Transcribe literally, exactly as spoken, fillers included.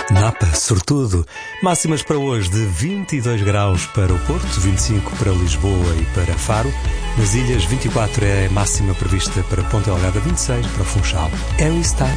Napa, sortudo. Máximas para hoje de vinte e dois graus para o Porto, vinte e cinco para Lisboa e para Faro. Nas ilhas, vinte e quatro é a máxima prevista para Ponta Delgada, vinte e seis para o Funchal. Harry Styles.